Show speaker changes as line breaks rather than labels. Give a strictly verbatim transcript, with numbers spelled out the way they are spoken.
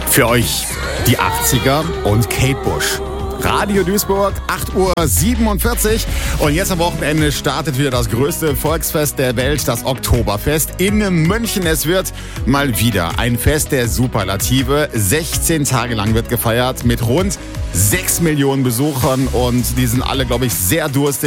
Für euch die achtziger und Kate Bush. Radio Duisburg, acht Uhr siebenundvierzig. Und jetzt am Wochenende startet wieder das größte Volksfest der Welt, das Oktoberfest in München. Es wird mal wieder ein Fest der Superlative. sechzehn Tage lang wird gefeiert mit rund sechs Millionen Besuchern und die sind alle, glaube ich, sehr durstig.